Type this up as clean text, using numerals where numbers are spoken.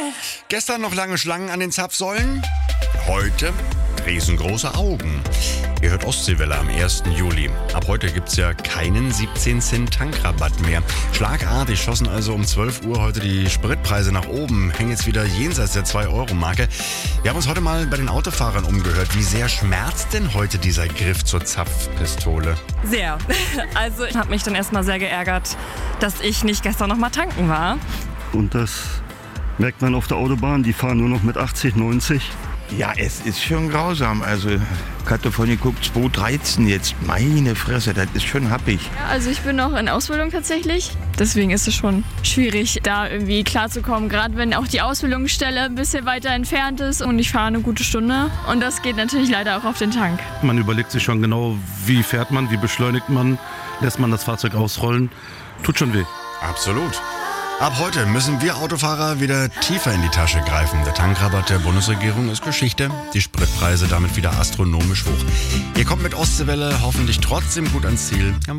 Gestern noch lange Schlangen an den Zapfsäulen, heute riesengroße Augen. Ihr hört Ostseewelle am 1. Juli. Ab heute gibt's ja keinen 17 Cent Tankrabatt mehr. Schlagartig schossen also um 12 Uhr heute die Spritpreise nach oben, hängen jetzt wieder jenseits der 2-Euro-Marke. Wir haben uns heute mal bei den Autofahrern umgehört. Wie sehr schmerzt denn heute dieser Griff zur Zapfpistole? Sehr. Also ich habe mich dann erstmal sehr geärgert, dass ich nicht gestern noch mal tanken war. Und das merkt man auf der Autobahn, die fahren nur noch mit 80, 90. Ja, es ist schon grausam. Also, ich hatte vorhin geguckt, 2,13 jetzt. Meine Fresse, das ist schon happig. Ja, also ich bin noch in Ausbildung tatsächlich. Deswegen ist es schon schwierig, da irgendwie klarzukommen. Gerade wenn auch die Ausbildungsstelle ein bisschen weiter entfernt ist und ich fahre eine gute Stunde. Und das geht natürlich leider auch auf den Tank. Man überlegt sich schon genau, wie fährt man, wie beschleunigt man, lässt man das Fahrzeug ausrollen. Tut schon weh. Absolut. Ab heute müssen wir Autofahrer wieder tiefer in die Tasche greifen. Der Tankrabatt der Bundesregierung ist Geschichte. Die Spritpreise damit wieder astronomisch hoch. Ihr kommt mit Ostseewelle hoffentlich trotzdem gut ans Ziel.